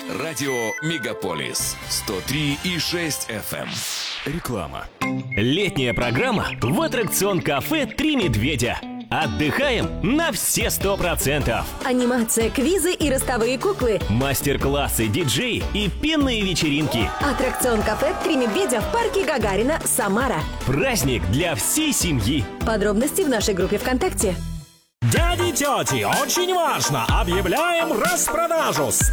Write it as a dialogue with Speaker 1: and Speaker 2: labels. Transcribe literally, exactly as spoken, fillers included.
Speaker 1: Радио Мегаполис сто три и шесть эф эм. Реклама.
Speaker 2: Летняя программа в аттракцион кафе «Три медведя». Отдыхаем на все сто процентов.
Speaker 3: Анимация, квизы и ростовые куклы.
Speaker 2: Мастер-классы, диджеи и пенные вечеринки.
Speaker 3: Аттракцион кафе «Три медведя» в парке Гагарина, Самара.
Speaker 2: Праздник для всей семьи.
Speaker 3: Подробности в нашей группе ВКонтакте.
Speaker 4: Дяди и тети, очень важно! Объявляем распродажу!